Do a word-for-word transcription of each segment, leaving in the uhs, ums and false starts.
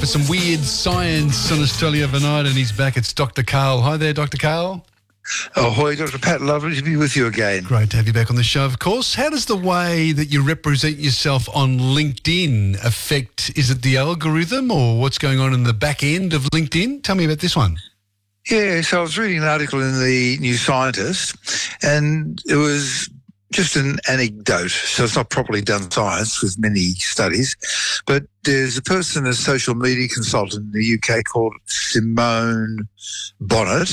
some weird science on Australia overnight, and he's back. It's Doctor Karl. Hi there, Doctor Karl. Ahoy, Doctor Pat. Lovely to be with you again. Great to have you back on the show, of course. How does the way that you represent yourself on LinkedIn affect, is it the algorithm or what's going on in the back end of LinkedIn? Tell me about this one. Yeah, so I was reading an article in the New Scientist, and it was just an anecdote, so it's not properly done science with many studies, but there's a person, a social media consultant in the U K called Simone Bonnet,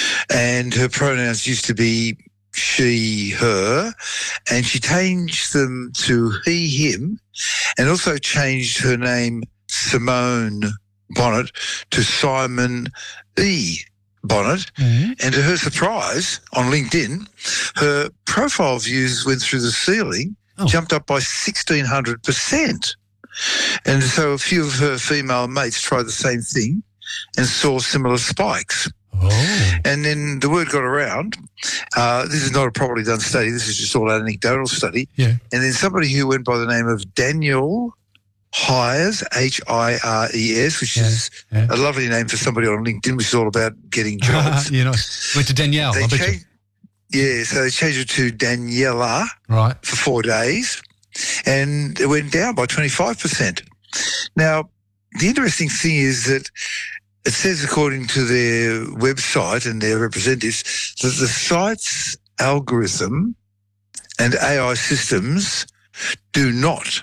and her pronouns used to be she, her, and she changed them to he, him, and also changed her name Simone Bonnet to Simon E. Bonnet, mm-hmm. and to her surprise, on LinkedIn, her profile views went through the ceiling, oh. jumped up by sixteen hundred percent. And so a few of her female mates tried the same thing and saw similar spikes. Oh. And then the word got around. Uh, this is not a properly done study. This is just all an anecdotal study. Yeah. And then somebody who went by the name of Daniel Hires, H I R E S, which yeah, is yeah. a lovely name for somebody on LinkedIn, which is all about getting jobs. you know, went to Danielle, they I bet changed, you. Yeah, so they changed it to Daniela right. for four days, and it went down by twenty-five percent. Now, the interesting thing is that it says, according to their website and their representatives, that the site's algorithm and A I systems do not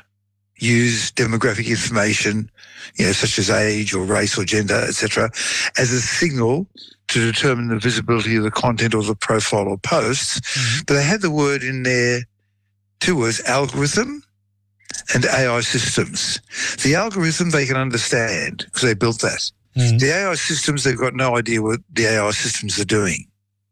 use demographic information, you know, such as age or race or gender, et cetera, as a signal to determine the visibility of the content or the profile or posts. Mm-hmm. But they had the word in there, two words, algorithm and A I systems. The algorithm they can understand because they built that. Mm-hmm. The A I systems, they've got no idea what the A I systems are doing.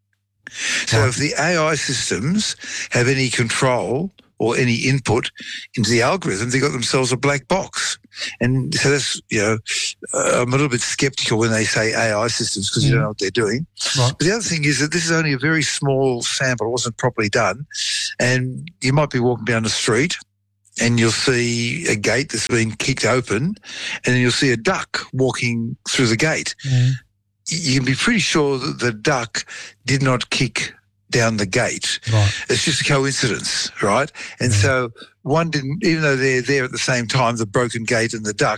So right. if the A I systems have any control or any input into the algorithm, they got themselves a black box. And so that's, you know, uh, I'm a little bit skeptical when they say A I systems because mm. you don't know what they're doing. Right. But the other thing is that this is only a very small sample. It wasn't properly done. And you might be walking down the street and you'll see a gate that's been kicked open, and then you'll see a duck walking through the gate. Mm. You can be pretty sure that the duck did not kick down the gate. Right. It's just a coincidence, right? And mm. so one didn't, even though they're there at the same time, the broken gate and the duck.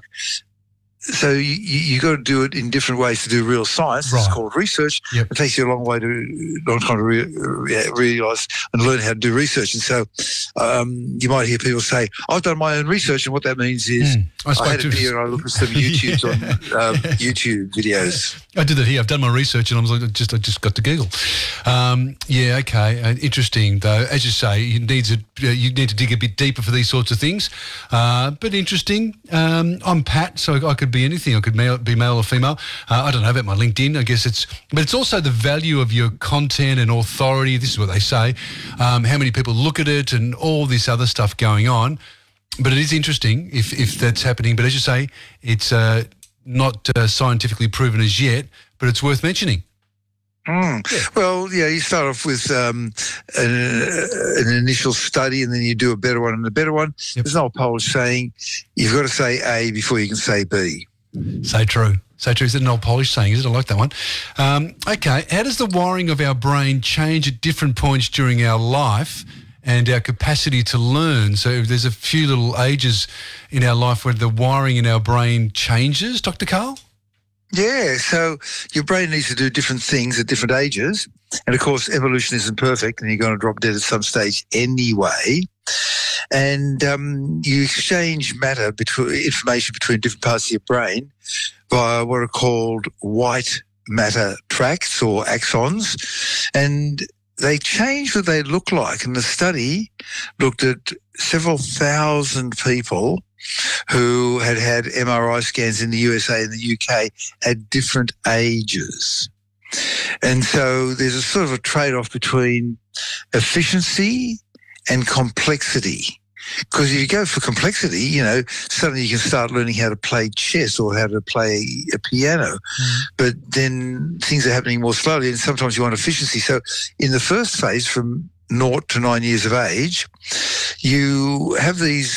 So you you got to do it in different ways to do real science. Right. It's called research. Yep. It takes you a long way to long time to re, re, realise and learn how to do research. And so um, you might hear people say, "I've done my own research," and what that means is mm. I, I had a beer and I looked at some YouTubes on um, YouTube videos. I did that here. I've done my research, and I was like, just I just got to Google. Um, yeah, okay, uh, interesting though. As you say, you need to uh, you need to dig a bit deeper for these sorts of things. Uh, but interesting. Um, I'm Pat, so I could be anything. I could male, be male or female. Uh, I don't know about my LinkedIn. I guess it's, but it's also the value of your content and authority. This is what they say. Um, how many people look at it and all this other stuff going on. But it is interesting if if that's happening. But as you say, it's uh, not uh, scientifically proven as yet, but it's worth mentioning. Mm. Yeah. Well, yeah, you start off with um, an, an initial study and then you do a better one and a better one. Yep. There's an old Polish saying, you've got to say A before you can say B. So true. So true. Is it an old Polish saying, is it? I like that one. Um, okay, how does the wiring of our brain change at different points during our life and our capacity to learn? So if there's a few little ages in our life where the wiring in our brain changes, Doctor Karl? Yeah, so your brain needs to do different things at different ages. And, of course, evolution isn't perfect and you're going to drop dead at some stage anyway. And um, you exchange matter, between, information between different parts of your brain via what are called white matter tracts or axons. And they change what they look like. And the study looked at several thousand people who had had M R I scans in the U S A and the U K at different ages. And so there's a sort of a trade-off between efficiency and complexity. Because if you go for complexity, you know, suddenly you can start learning how to play chess or how to play a piano. Mm. But then things are happening more slowly and sometimes you want efficiency. So in the first phase, from naught to nine years of age, you have these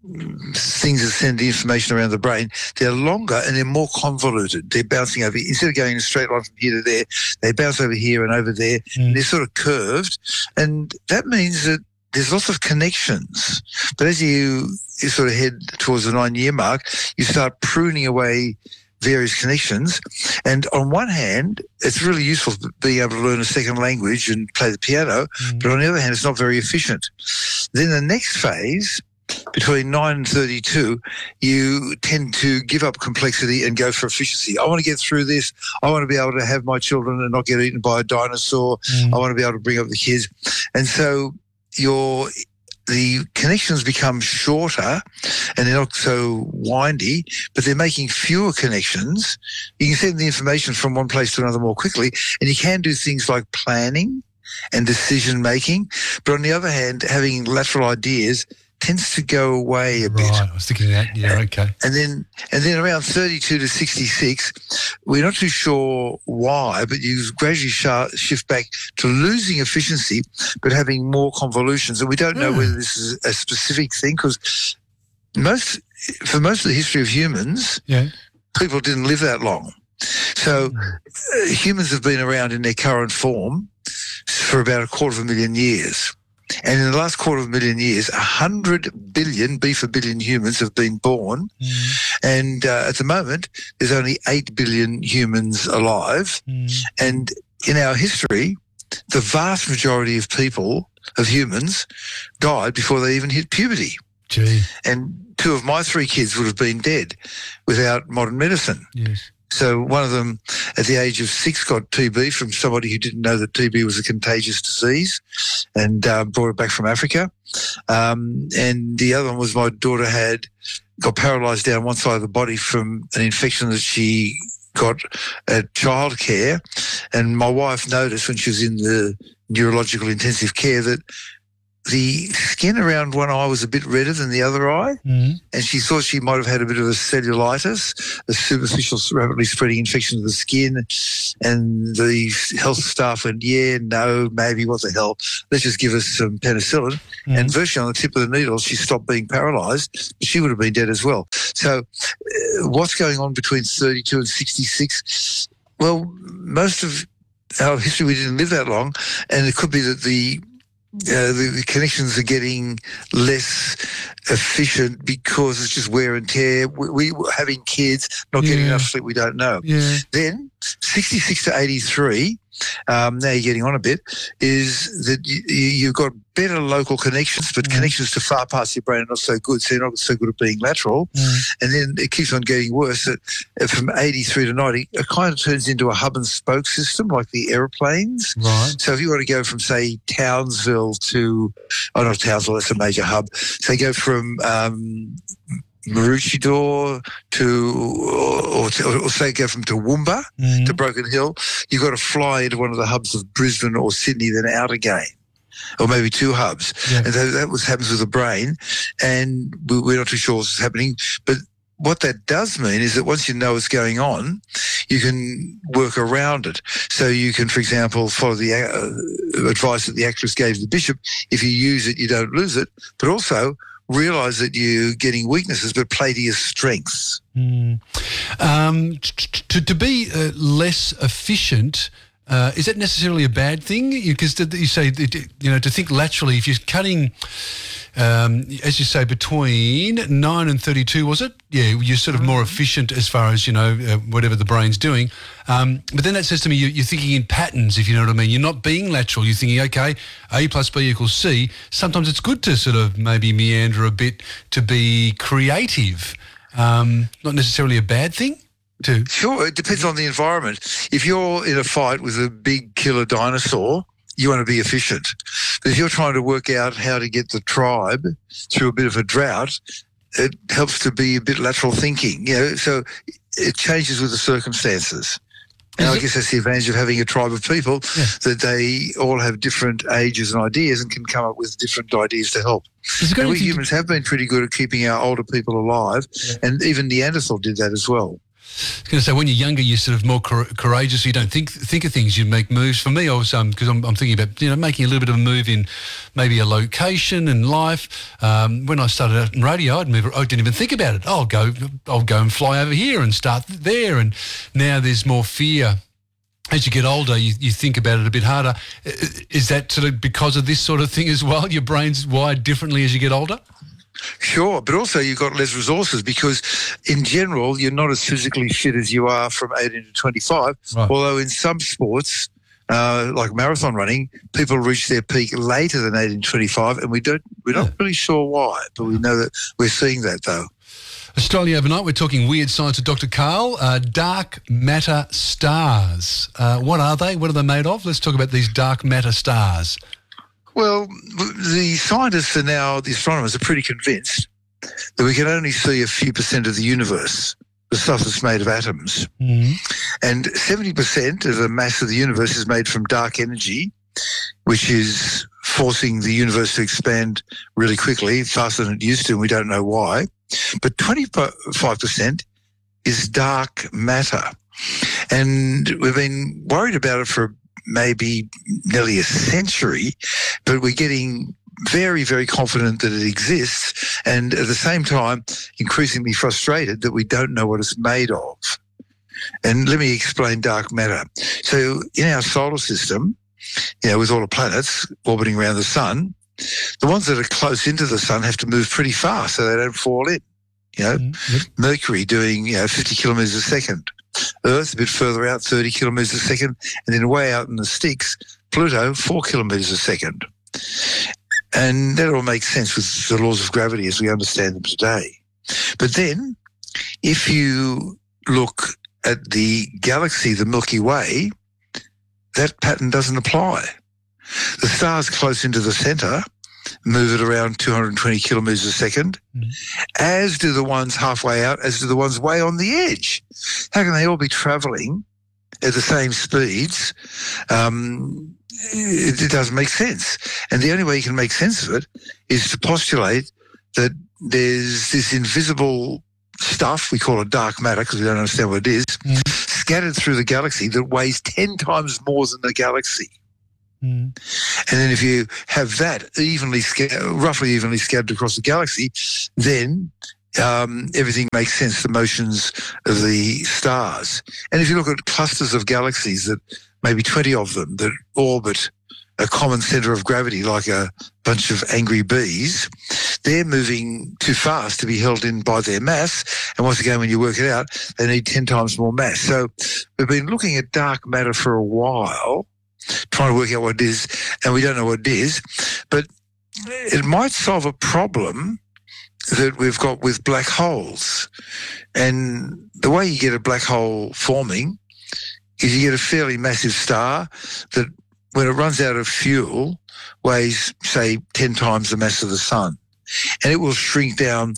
things that send the information around the brain, they're longer and they're more convoluted. They're bouncing over. Instead of going in a straight line from here to there, they bounce over here and over there. Mm. And they're sort of curved. And that means that there's lots of connections. But as you, you sort of head towards the nine-year mark, you start pruning away various connections. And on one hand, it's really useful being able to learn a second language and play the piano. Mm. But on the other hand, it's not very efficient. Then the next phase, between nine and thirty-two, you tend to give up complexity and go for efficiency. I want to get through this. I want to be able to have my children and not get eaten by a dinosaur. Mm. I want to be able to bring up the kids. And so your the connections become shorter and they're not so windy, but they're making fewer connections. You can send the information from one place to another more quickly, and you can do things like planning and decision making. But on the other hand, having lateral ideas tends to go away a bit. Right, I was thinking that. Yeah, okay. And then, and then around thirty-two to sixty-six, we're not too sure why, but you gradually sh- shift back to losing efficiency, but having more convolutions. And we don't know mm. whether this is a specific thing, because most, for most of the history of humans, yeah. people didn't live that long. So mm. uh, humans have been around in their current form for about a quarter of a million years. And in the last quarter of a million years, one hundred billion, B for billion humans have been born. Mm. And uh, at the moment, there's only eight billion humans alive. Mm. And in our history, the vast majority of people, of humans, died before they even hit puberty. Gee. And two of my three kids would have been dead without modern medicine. Yes. So one of them, at the age of six, got T B from somebody who didn't know that T B was a contagious disease, and uh, brought it back from Africa. Um, and the other one was my daughter had got paralysed down one side of the body from an infection that she got at childcare. And my wife noticed when she was in the neurological intensive care that the skin around one eye was a bit redder than the other eye, mm. and she thought she might have had a bit of a cellulitis, a superficial rapidly spreading infection of the skin. And the health staff went, yeah, no, maybe, what the hell, let's just give us some penicillin. Mm. And virtually on the tip of the needle, she stopped being paralysed. She would have been dead as well. So uh, what's going on between thirty-two and sixty-six? Well, most of our history, we didn't live that long, and it could be that the Uh, the, the connections are getting less efficient because it's just wear and tear. We, we having kids, not yeah. getting enough sleep, we don't know. Yeah. Then sixty-six to eighty-three, um, now you're getting on a bit, is that you, you've got better local connections, but mm. connections to far parts of your brain are not so good, so you're not so good at being lateral. Mm. And then it keeps on getting worse. That from eighty-three to ninety, it kind of turns into a hub and spoke system like the aeroplanes. Right. So if you want to go from, say, Townsville to, oh, not Townsville, that's a major hub. So go from um, Maroochydore to, or, or, or say go from Toowoomba mm. to Broken Hill, you've got to fly into one of the hubs of Brisbane or Sydney, then out again. Or maybe two hubs. Yeah. And that, that was happens with the brain, and we, we're not too sure what's happening. But what that does mean is that once you know what's going on, you can work around it. So you can, for example, follow the uh, advice that the actress gave the bishop. If you use it, you don't lose it. But also realise that you're getting weaknesses, but play to your strengths. Mm. Um, to, to be uh, less efficient, Uh, is that necessarily a bad thing? Because you say, you know, to think laterally, if you're cutting, um, as you say, between nine and thirty-two, was it? Yeah, you're sort of more efficient as far as, you know, uh, whatever the brain's doing. Um, but then that says to me, you're, you're thinking in patterns, if you know what I mean. You're not being lateral. You're thinking, okay, A plus B equals C. Sometimes it's good to sort of maybe meander a bit to be creative. Um, not necessarily a bad thing. Too. Sure, it depends on the environment. If you're in a fight with a big killer dinosaur, you want to be efficient. But if you're trying to work out how to get the tribe through a bit of a drought, it helps to be a bit lateral thinking. You know, so it changes with the circumstances. And Is I it? guess that's the advantage of having a tribe of people, yeah. that they all have different ages and ideas and can come up with different ideas to help. And we humans have been pretty good at keeping our older people alive, yeah. and even Neanderthal did that as well. I was going to say, when you're younger, you're sort of more cor- courageous. You don't think think of things. You make moves. For me, I was because um, I'm, I'm thinking about you know making a little bit of a move in maybe a location in life. Um, when I started out in radio, I'd move. I didn't even think about it. Oh, I'll go. I'll go and fly over here and start there. And now there's more fear. As you get older, you, you think about it a bit harder. Is that sort of because of this sort of thing as well? Your brain's wired differently as you get older? Sure, but also you've got less resources because in general you're not as physically fit as you are from eighteen to twenty-five, right. Although in some sports, uh, like marathon running, people reach their peak later than eighteen to twenty-five, and we don't, we're not yeah. really sure why, but we know that we're seeing that though. Australia Overnight, we're talking weird science with Doctor Karl. Uh, dark matter stars. Uh, what are they? What are they made of? Let's talk about these dark matter stars. Well, the scientists are now, the astronomers are pretty convinced that we can only see a few percent of the universe, the stuff that's made of atoms. Mm-hmm. And seventy percent of the mass of the universe is made from dark energy, which is forcing the universe to expand really quickly, faster than it used to, and we don't know why. But twenty-five percent is dark matter. And we've been worried about it for maybe nearly a century, but we're getting very, very confident that it exists, and at the same time increasingly frustrated that we don't know what it's made of. And let me explain dark matter. So in our solar system, you know, with all the planets orbiting around the sun, the ones that are close into the sun have to move pretty fast so they don't fall in. You know, mm-hmm. Mercury doing, you know, fifty kilometres a second. Earth a bit further out, thirty kilometres a second, and then way out in the sticks, Pluto, four kilometres a second. And that all makes sense with the laws of gravity as we understand them today. But then, if you look at the galaxy, the Milky Way, that pattern doesn't apply. The stars close into the centre move at around two hundred twenty kilometres a second, mm-hmm. as do the ones halfway out, as do the ones way on the edge. How can they all be travelling at the same speeds? Um, it, it doesn't make sense. And the only way you can make sense of it is to postulate that there's this invisible stuff, we call it dark matter because we don't understand what it is, mm-hmm. scattered through the galaxy that weighs ten times more than the galaxy. Mm. And then if you have that evenly, roughly evenly scattered across the galaxy, then um, everything makes sense, the motions of the stars. And if you look at clusters of galaxies, that maybe twenty of them that orbit a common centre of gravity like a bunch of angry bees, they're moving too fast to be held in by their mass. And once again, when you work it out, they need ten times more mass. So we've been looking at dark matter for a while, trying to work out what it is, and we don't know what it is, but it might solve a problem that we've got with black holes. And the way you get a black hole forming is you get a fairly massive star that, when it runs out of fuel, weighs, say, ten times the mass of the sun. And it will shrink down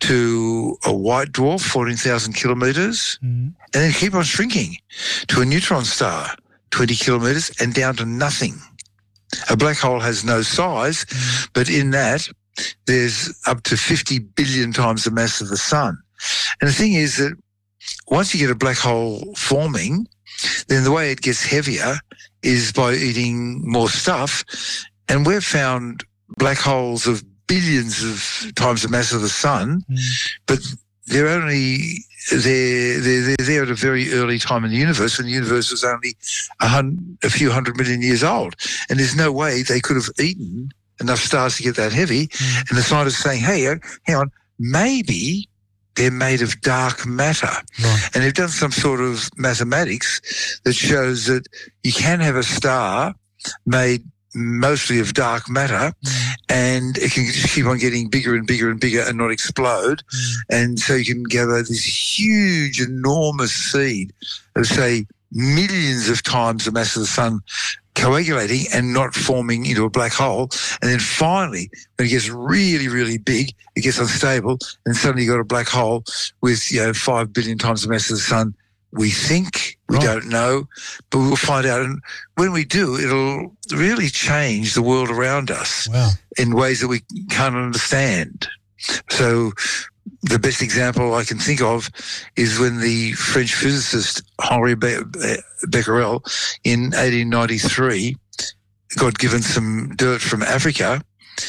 to a white dwarf, fourteen thousand kilometres, mm-hmm. and then keep on shrinking to a neutron star, twenty kilometres, and down to nothing. A black hole has no size, mm-hmm. but in that, there's up to fifty billion times the mass of the sun. And the thing is that once you get a black hole forming, then the way it gets heavier is by eating more stuff. And we've found black holes of billions of times the mass of the sun, mm. but they're only they're, they're, they're there at a very early time in the universe, and the universe was only a, hun- a few hundred million years old. And there's no way they could have eaten enough stars to get that heavy. Mm. And the scientists are saying, hey, hang on, maybe they're made of dark matter. Right. And they've done some sort of mathematics that shows that you can have a star made mostly of dark matter, mm. and it can just keep on getting bigger and bigger and bigger and not explode. Mm. And so you can gather this huge, enormous seed of, say, millions of times the mass of the sun coagulating and not forming into a black hole. And then finally, when it gets really, really big, it gets unstable, and suddenly you've got a black hole with, you know, five billion times the mass of the sun. We think, we right. don't know, but we'll find out. And when we do, it'll really change the world around us wow. in ways that we can't understand. So the best example I can think of is when the French physicist Henri Be- Be- Becquerel in eighteen ninety-three got given some dirt from Africa.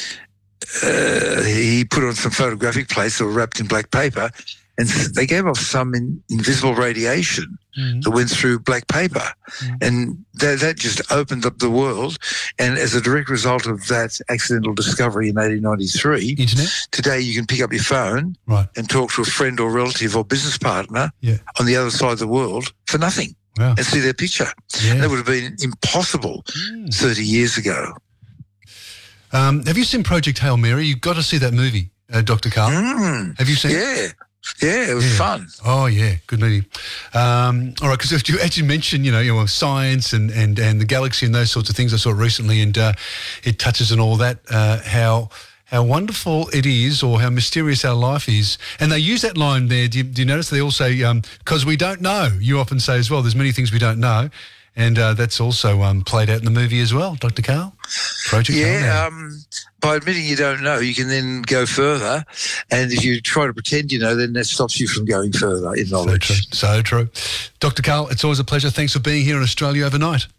Uh, he put on some photographic plates that were wrapped in black paper, and they gave off some in, invisible radiation mm. that went through black paper. Mm. And that, that just opened up the world. And as a direct result of that accidental discovery in eighteen ninety-three, Internet? Today you can pick up your phone right. and talk to a friend or relative or business partner yeah. on the other side of the world for nothing wow. and see their picture. Yeah. That would have been impossible mm. thirty years ago. Um, have you seen Project Hail Mary? You've got to see that movie, uh, Doctor Karl. Mm. Have you seen yeah. it? Yeah, it was yeah. fun. Oh, yeah, good movie. Um, all right, because as you, as you mentioned, you know, you know, science and, and, and the galaxy and those sorts of things, I saw it recently, and uh, it touches on all that, uh, how how wonderful it is or how mysterious our life is. And they use that line there. Do you, do you notice they all say, because um, we don't know? You often say as well, there's many things we don't know. And uh, that's also um, played out in the movie as well, Doctor Karl. Project Hail Mary. Yeah, um, by admitting you don't know, you can then go further. And if you try to pretend you know, then that stops you from going further in knowledge. So true. So true. Doctor Karl, it's always a pleasure. Thanks for being here in Australia Overnight.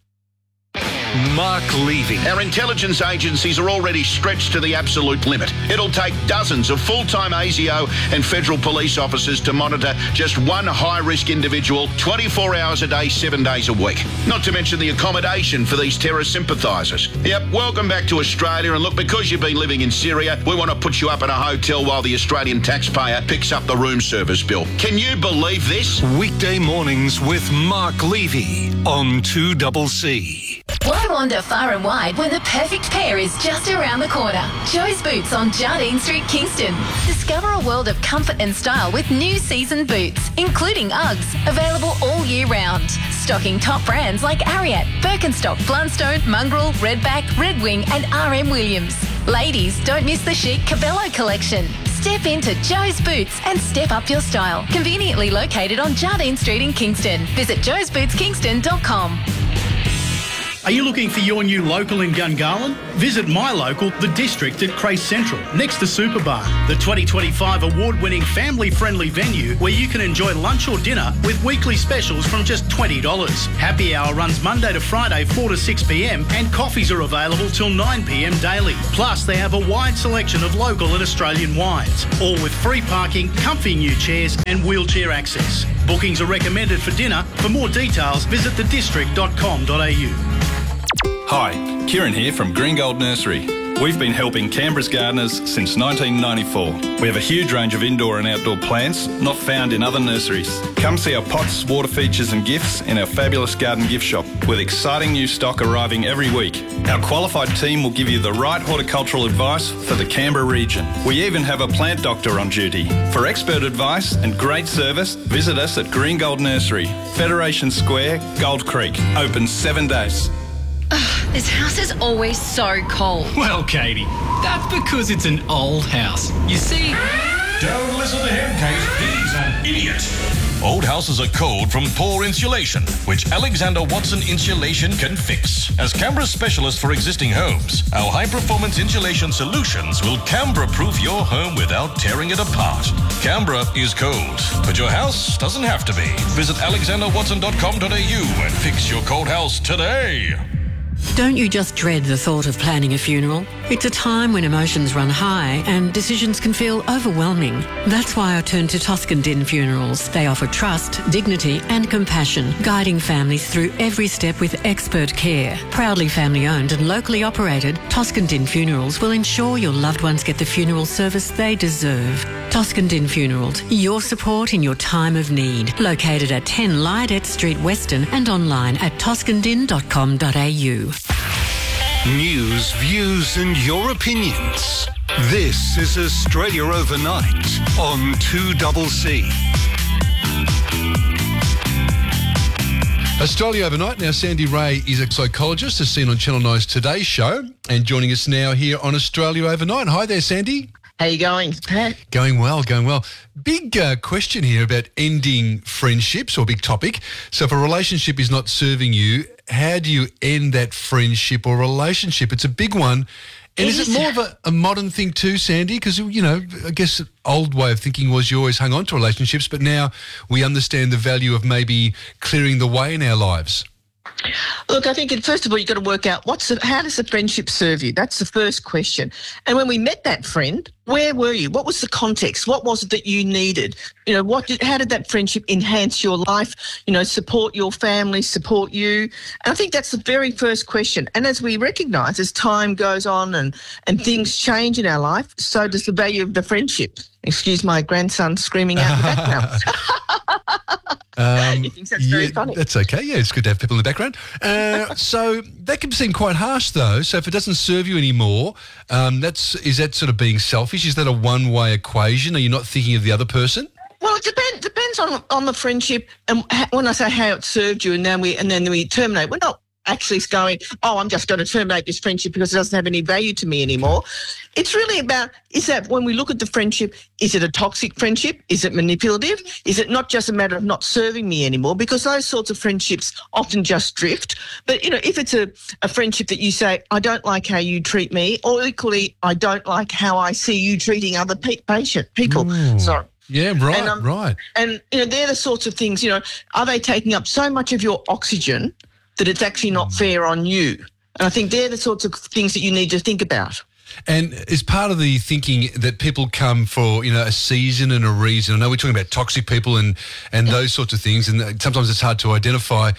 Mark Levy. Our intelligence agencies are already stretched to the absolute limit. It'll take dozens of full-time A S I O and federal police officers to monitor just one high-risk individual twenty-four hours a day, seven days a week. Not to mention the accommodation for these terror sympathisers. Yep, welcome back to Australia, and look, because you've been living in Syria, we want to put you up in a hotel while the Australian taxpayer picks up the room service bill. Can you believe this? Weekday mornings with Mark Levy on two C C. Why wander far and wide when the perfect pair is just around the corner? Joe's Boots on Jardine Street, Kingston. Discover a world of comfort and style with new season boots, including Uggs, available all year round. Stocking top brands like Ariat, Birkenstock, Blundstone, Mongrel, Redback, Red Wing and R M Williams. Ladies, don't miss the chic Cabello collection. Step into Joe's Boots and step up your style. Conveniently located on Jardine Street in Kingston. Visit joes boots kingston dot com. Are you looking for your new local in Gungahlin? Visit my local, The District at Crace Central, next to Superbar, the twenty twenty-five award-winning family-friendly venue where you can enjoy lunch or dinner with weekly specials from just twenty dollars. Happy hour runs Monday to Friday, four to six p.m, and coffees are available till nine p.m. daily. Plus, they have a wide selection of local and Australian wines, all with free parking, comfy new chairs and wheelchair access. Bookings are recommended for dinner. For more details, visit the district dot com dot a u. Hi, Kieran here from Green Gold Nursery. We've been helping Canberra's gardeners since nineteen ninety-four. We have a huge range of indoor and outdoor plants not found in other nurseries. Come see our pots, water features and gifts in our fabulous garden gift shop with exciting new stock arriving every week. Our qualified team will give you the right horticultural advice for the Canberra region. We even have a plant doctor on duty. For expert advice and great service, visit us at Green Gold Nursery, Federation Square, Gold Creek. Open seven days. Ugh, this house is always so cold. Well, Katie, that's because it's an old house. You see... Don't listen to him, Kate. He's an idiot. Old houses are cold from poor insulation, which Alexander Watson Insulation can fix. As Canberra's specialist for existing homes, our high-performance insulation solutions will Canberra-proof your home without tearing it apart. Canberra is cold, but your house doesn't have to be. Visit alexander watson dot com dot a u and fix your cold house today. Don't you just dread the thought of planning a funeral? It's a time when emotions run high and decisions can feel overwhelming. That's why I turn to Toscan Din Funerals. They offer trust, dignity and compassion, guiding families through every step with expert care. Proudly family-owned and locally operated, Toscan Din Funerals will ensure your loved ones get the funeral service they deserve. Toscan Din Funerals, your support in your time of need. Located at ten Lydet Street, Weston, and online at toscan din dot com dot a u. News, views and your opinions. This is Australia Overnight on two C C. Australia Overnight. Now, Sandy Ray is a psychologist, as seen on Channel nine's Today Show, and joining us now here on Australia Overnight. Hi there, Sandy. How you going, Pat? Going well, going well. Big uh, question here about ending friendships, or big topic. So if a relationship is not serving you, how do you end that friendship or relationship? It's a big one, And is it more of a, a modern thing too, Sandy? Because, you know, I guess the old way of thinking was you always hung on to relationships, but now we understand the value of maybe clearing the way in our lives. Look, I think, first of all, you've got to work out what's the, how does the friendship serve you? That's the first question. And when we met that friend, where were you? What was the context? What was it that you needed? You know, what did, how did that friendship enhance your life, you know, support your family, support you? And I think that's the very first question. And as we recognise, as time goes on and, and things change in our life, so does the value of the friendship. Excuse my grandson screaming out in the background. Um, he thinks that's very yeah, funny. That's okay. Yeah, it's good to have people in the background. Uh, so that can seem quite harsh, though. So if it doesn't serve you anymore, um, that's is that sort of being selfish? Is that a one-way equation? Are you not thinking of the other person? Well, it depends depends on on the friendship. And ha- when I say how it served you, and then we and then we terminate, we're not actually going, oh, I'm just going to terminate this friendship because it doesn't have any value to me anymore. It's really about, is that when we look at the friendship, is it a toxic friendship? Is it manipulative? Is it not just a matter of not serving me anymore? Because those sorts of friendships often just drift. But, you know, if it's a, a friendship that you say, I don't like how you treat me, or equally, I don't like how I see you treating other pe- patient people. Ooh. Sorry. Yeah, right, and, um, right. And, you know, they're the sorts of things, you know, are they taking up so much of your oxygen that it's actually not fair on you? And I think they're the sorts of things that you need to think about. And is part of the thinking that people come for, you know, a season and a reason? I know we're talking about toxic people and, and those sorts of things, and sometimes it's hard to identify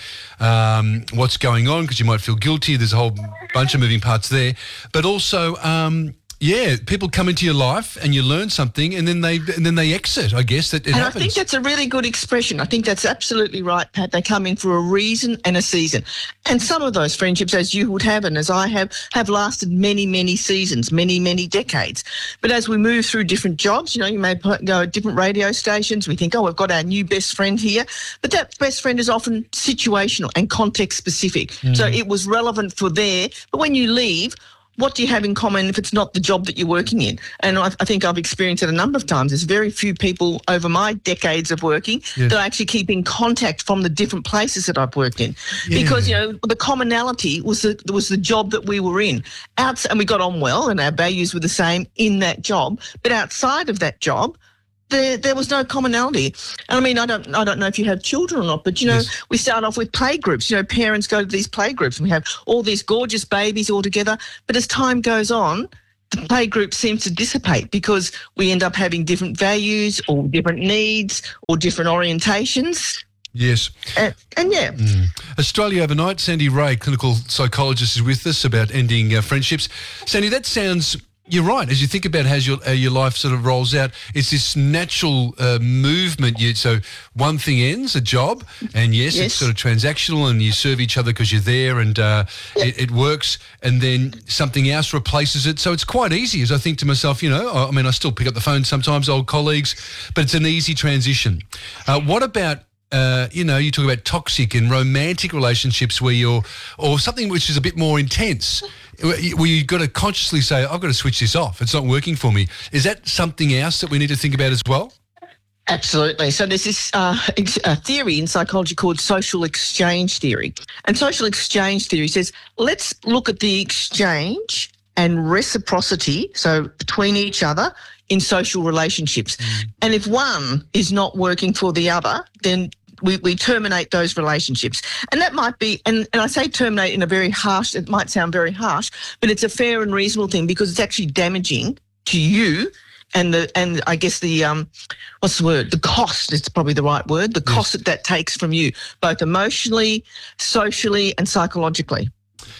um, what's going on because you might feel guilty. There's a whole bunch of moving parts there. But also, um, yeah, people come into your life and you learn something and then they and then they exit, I guess. That it and happens. I think that's a really good expression. I think that's absolutely right, Pat. They come in for a reason and a season. And some of those friendships, as you would have and as I have, have lasted many, many seasons, many, many decades. But as we move through different jobs, you know, you may go at different radio stations. We think, oh, we've got our new best friend here. But that best friend is often situational and context specific. Mm. So it was relevant for there. But when you leave, what do you have in common if it's not the job that you're working in? And I, I think I've experienced it a number of times. There's very few people over my decades of working yes. that I actually keep in contact from the different places that I've worked in. Yeah. Because, you know, the commonality was the, was the job that we were in. Outs- and we got on well and our values were the same in that job. But outside of that job, There, there was no commonality. And I mean, I don't, I don't know if you have children or not, but, you know, yes. we start off with play groups. You know, parents go to these play groups and we have all these gorgeous babies all together. But as time goes on, the play group seems to dissipate because we end up having different values or different needs or different orientations. Yes. And, and yeah. Mm. Australia Overnight, Sandy Ray, clinical psychologist, is with us about ending uh, friendships. Sandy, that sounds... You're right. As you think about how your uh, your life sort of rolls out, it's this natural uh, movement. You, so one thing ends, a job, and yes, yes, it's sort of transactional and you serve each other because you're there and uh, yep. it, it works, and then something else replaces it. So it's quite easy, as I think to myself, you know, I mean, I still pick up the phone sometimes, old colleagues, but it's an easy transition. Uh, what about Uh, you know, you talk about toxic and romantic relationships where you're, or something which is a bit more intense, where you've got to consciously say, I've got to switch this off. It's not working for me. Is that something else that we need to think about as well? Absolutely. So there's this uh, a theory in psychology called social exchange theory. And social exchange theory says, let's look at the exchange and reciprocity, so between each other, in social relationships. Mm. And if one is not working for the other, then we, we terminate those relationships. And that might be, and, and I say terminate in a very harsh, it might sound very harsh, but it's a fair and reasonable thing because it's actually damaging to you and the and I guess the, um what's the word, the cost is probably the right word, the cost yes. that that takes from you, both emotionally, socially and psychologically.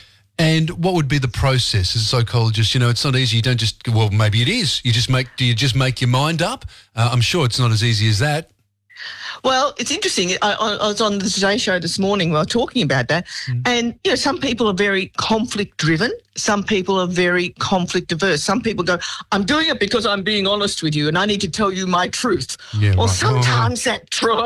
And what would be the process as a psychologist? You know, it's not easy. You don't just, well, maybe it is. You just make, do you just make your mind up? Uh, I'm sure it's not as easy as that. Well, it's interesting. I, I was on the Today Show this morning. We were talking about that. Mm. And, you know, some people are very conflict-driven. Some people are very conflict-averse. Some people go, I'm doing it because I'm being honest with you and I need to tell you my truth. Yeah, well, right. sometimes oh. that's true.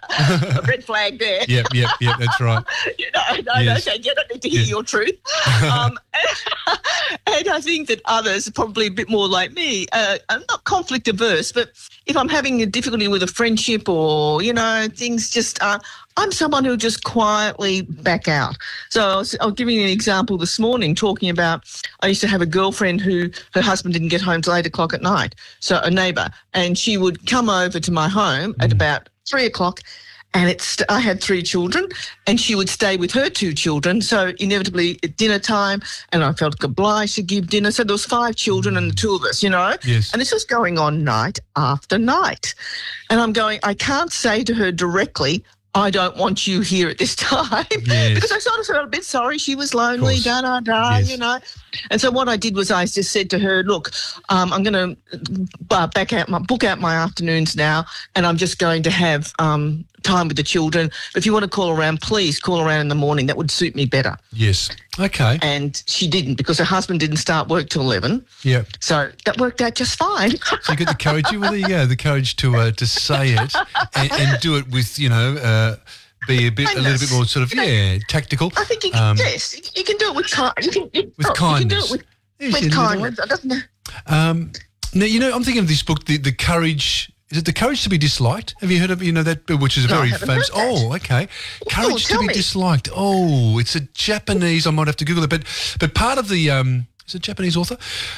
A red flag there. Yep, yep, yep, that's right. you know, no, yes. no, you don't need to hear yeah. your truth. um, and, And I think that others are probably a bit more like me. Uh, I'm not conflict averse, but if I'm having a difficulty with a friendship or, you know, things just are, I'm someone who'll just quietly back out. So I was, I was giving you an example this morning talking about, I used to have a girlfriend who her husband didn't get home till eight o'clock at night, so a neighbour, and she would come over to my home at about three o'clock. And it's, I had three children, and she would stay with her two children. So inevitably at dinner time, and I felt obliged to give dinner. So there was five children and the two of us, you know. Yes. And this was going on night after night. And I'm going, I can't say to her directly, I don't want you here at this time, yes. because I sort of felt a bit sorry. She was lonely, da, da, da, yes. you know. And so what I did was I just said to her, look, um, I'm going to uh, back out my, book out my afternoons now, and I'm just going to have um, time with the children. If you want to call around, please call around in the morning. That would suit me better. Yes. Okay. And she didn't, because her husband didn't start work till eleven. Yeah. So that worked out just fine. So you got the courage. Well, there you go. The courage to uh, to say it and, and do it with, you know, uh, be a bit, a little bit more sort of, yeah, tactical. I think you can, um, yes, you can do it with kind. You can, you, with oh, kindness. You can do it with, with kindness. It doesn't. Um, now, you know, I'm thinking of this book, the the courage. Is it The Courage to be Disliked? Have you heard of, you know, that, which is a No, I very haven't famous... heard that. Oh, okay. Courage tell to be me. Disliked. Oh, it's a Japanese... I might have to Google it. But but part of the... Um, is it a Japanese author?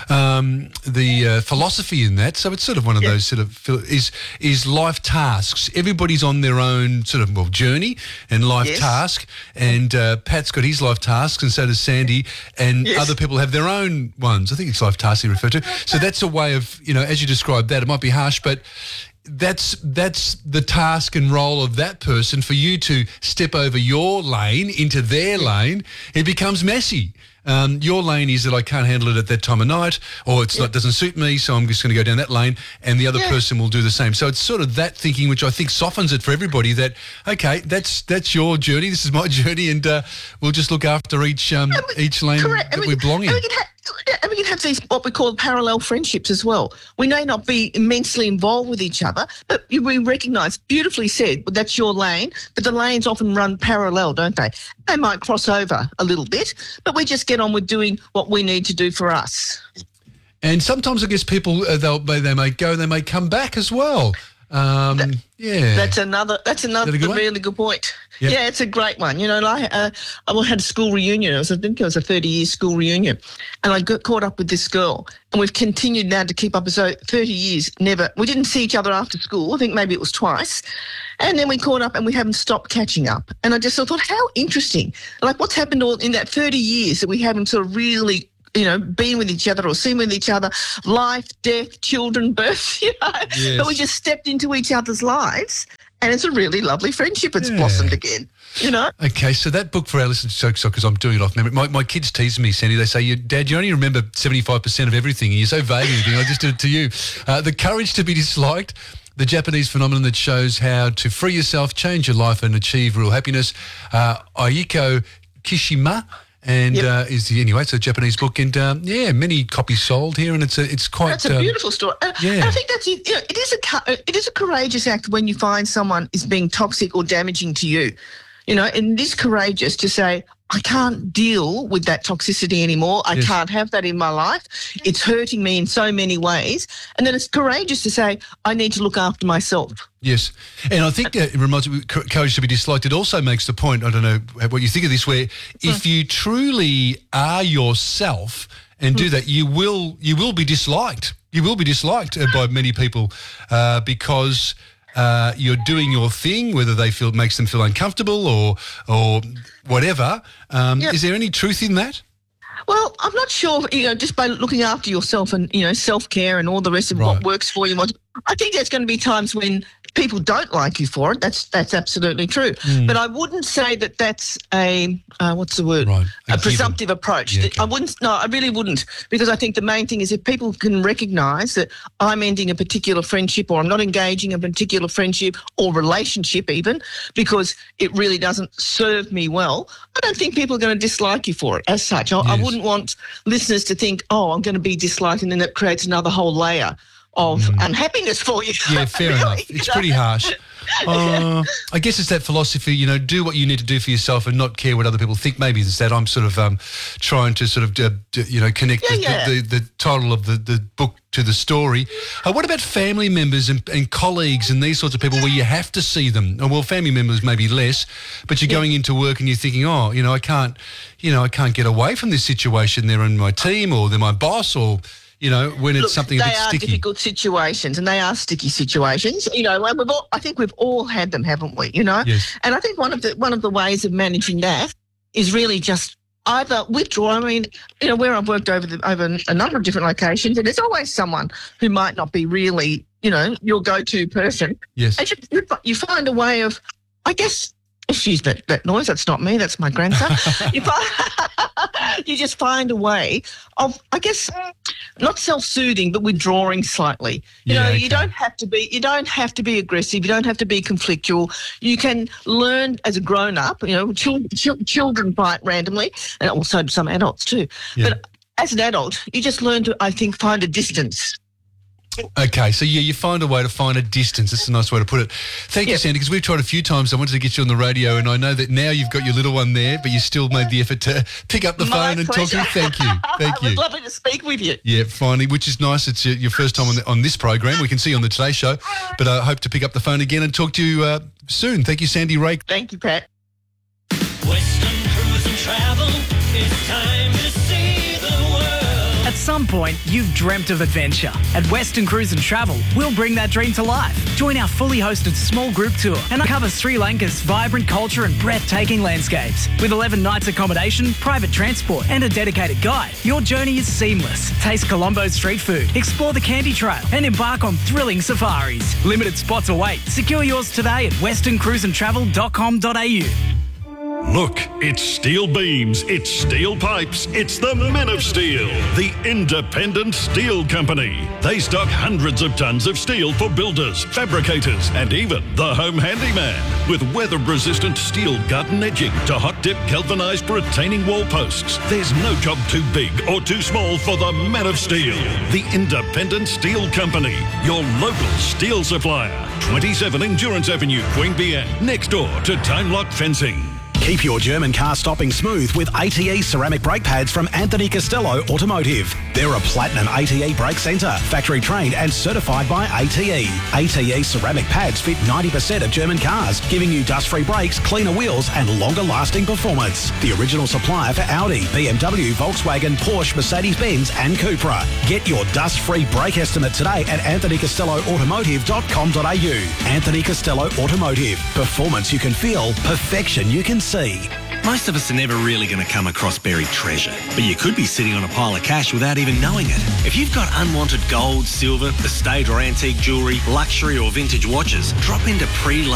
Um, the uh, philosophy in that, so it's sort of one of Yeah. those sort of... phil- Is is life tasks. Everybody's on their own sort of, well, journey and life Yes. task. And uh, Pat's got his life tasks, and so does Sandy. And Yes. other people have their own ones. I think it's life tasks you refer to. So that's a way of, you know, as you described that, it might be harsh, but... That's that's the task and role of that person. For you to step over your lane into their lane, it becomes messy. Um, your lane is that I can't handle it at that time of night, or it's not doesn't suit me, so I'm just going to go down that lane, and the other Yeah. person will do the same. So it's sort of that thinking, which I think softens it for everybody. That okay, that's that's your journey, this is my journey, and uh, we'll just look after each um, each lane Correct. that And we belong in. And we, can ha- and we can have these what we call parallel friendships as well. We may not be immensely involved with each other, but we recognise, beautifully said, but that's your lane, but the lanes often run parallel, don't they? They might cross over a little bit, but we just get on with doing what we need to do for us. And sometimes I guess people, uh, they'll, they, they may go, they may come back as well. Um, That- yeah. That's another. That's another Is that a good one? really good point. Yep. Yeah, it's a great one. You know, I uh, I had a school reunion. It was, I think it was a thirty-year school reunion, and I got caught up with this girl, and we've continued now to keep up. So thirty years, never. We didn't see each other after school. I think maybe it was twice, and then we caught up, and we haven't stopped catching up. And I just thought, how interesting! Like, what's happened all in that thirty years that we haven't sort of really, you know, been with each other or seen with each other, life, death, children, birth, you know. Yes. But we just stepped into each other's lives, and it's a really lovely friendship. It's Yeah. blossomed again, you know. Okay, so that book for our listeners, so because I'm doing it off memory. My, my kids tease me, Sandy. They say, "You, Dad, you only remember seventy-five percent of everything. You're so vague and everything. I just did it to you." Uh, the Courage to be Disliked, the Japanese phenomenon that shows how to free yourself, change your life, and achieve real happiness. Uh, Aiko Kishima. And Yep. uh, is the anyway? It's a Japanese book, and um, yeah, many copies sold here, and it's a, it's quite. That's a um, beautiful story. Uh, yeah. and I think that's it. You know, it is a cu- it is a courageous act when you find someone is being toxic or damaging to you. You know, and it is courageous to say, I can't deal with that toxicity anymore. I Yes. can't have that in my life. It's hurting me in so many ways. And then it's courageous to say, I need to look after myself. Yes, and I think that it reminds me, cou- Courage to be Disliked, it also makes the point, I don't know what you think of this, where if you truly are yourself and do that, you will you will be disliked. You will be disliked uh, by many people uh, because uh, you're doing your thing, whether they feel makes them feel uncomfortable or or whatever. Um, Yep. Is there any truth in that? Well, I'm not sure, you know, just by looking after yourself and, you know, self-care and all the rest of Right. what works for you. What, I think there's going to be times when people don't like you for it. That's that's absolutely true. Mm. But I wouldn't say that that's a, uh, what's the word? Right. A A, given. presumptive approach. Yeah, That- I wouldn't, no, I really wouldn't. Because I think the main thing is if people can recognise that I'm ending a particular friendship or I'm not engaging in a particular friendship or relationship even because it really doesn't serve me well, I don't think people are going to dislike you for it as such. I, I Yes. wouldn't want listeners to think, oh, I'm going to be disliked and then that creates another whole layer of mm. unhappiness for you. Yeah, fair really, enough. It's pretty harsh. Uh, I guess it's that philosophy, you know, do what you need to do for yourself and not care what other people think. Maybe it's that I'm sort of um, trying to sort of, uh, d- you know, connect yeah, the, yeah. The, the, the title of the, the book to the story. Uh, what about family members and, and colleagues and these sorts of people where you have to see them? Oh, well, family members maybe less, but you're yeah. going into work and you're thinking, oh, you know, I can't, you know, I can't get away from this situation. They're in my team or they're my boss or... You know, when it's Look, something a bit sticky. They are difficult situations and they are sticky situations. You know, and we've all, I think we've all had them, haven't we? You know? Yes. And I think one of the one of the ways of managing that is really just either withdraw. I mean, you know, where I've worked over the, over a number of different locations, and there's always someone who might not be really, you know, your go-to person. Yes. And you, you find a way of, I guess, excuse that, that noise, that's not me, that's my grandson. you, find, you just find a way of, I guess, not self-soothing, but withdrawing slightly. You yeah, know, okay. you don't have to be, you don't have to be aggressive. You don't have to be conflictual. You can learn as a grown-up. You know, children, children fight randomly, and also some adults too. Yeah. But as an adult, you just learn to, I think, find a distance. Okay, so yeah, you find a way to find a distance. That's a nice way to put it. Thank yep. you, Sandy, because we've tried a few times. I wanted to get you on the radio, and I know that now you've got your little one there, but you still made the effort to pick up the My phone and pleasure. talk to you. Thank you. Thank it you. was lovely to speak with you. Yeah, finally, which is nice. It's your, your first time on, the, on this program. We can see you on the Today Show, but I hope to pick up the phone again and talk to you uh, soon. Thank you, Sandy Rake. Thank you, Pat. Western Cruise and Travel, it's time to see the world. At some point, you've dreamt of adventure. At Western Cruise and Travel, we'll bring that dream to life. Join our fully hosted small group tour and uncover Sri Lanka's vibrant culture and breathtaking landscapes. With eleven nights accommodation, private transport and a dedicated guide, your journey is seamless. Taste Colombo's street food, explore the Candy Trail and embark on thrilling safaris. Limited spots await. Secure yours today at western cruise and travel dot com dot a u. Look, it's steel beams, it's steel pipes, it's the Men of Steel, the independent steel company. They stock hundreds of tons of steel for builders, fabricators, and even the home handyman. With weather-resistant steel garden edging to hot-dip galvanized retaining wall posts, there's no job too big or too small for the Men of Steel, the independent steel company, your local steel supplier. twenty-seven Endurance Avenue, Queanbeyan, next door to Time Lock Fencing. Keep your German car stopping smooth with A T E ceramic brake pads from Anthony Costello Automotive. They're a platinum A T E brake centre, factory trained and certified by A T E. A T E ceramic pads fit ninety percent of German cars, giving you dust-free brakes, cleaner wheels and longer-lasting performance. The original supplier for Audi, B M W, Volkswagen, Porsche, Mercedes-Benz and Cupra. Get your dust-free brake estimate today at anthony costello automotive dot com dot a u. Anthony Costello Automotive. Performance you can feel, perfection you can see. Most of us are never really going to come across buried treasure, but you could be sitting on a pile of cash without even knowing it. If you've got unwanted gold, silver, estate or antique jewellery, luxury or vintage watches, drop into pre